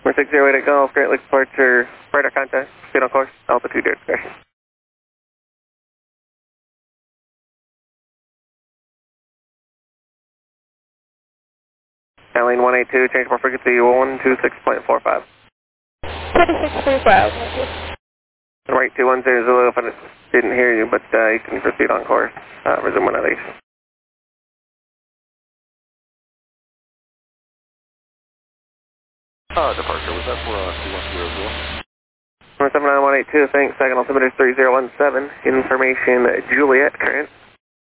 608 Golf, Great Lakes departure, radar contact, speed on course, altitude discretion. Airlane 182, change more frequency 126.45. 26.5. Right 2100, if I didn't hear you, but you can proceed on course, resume when elevation. Departure, was that for 2100? 79182, thanks, second altimeter 3017, information Juliet, current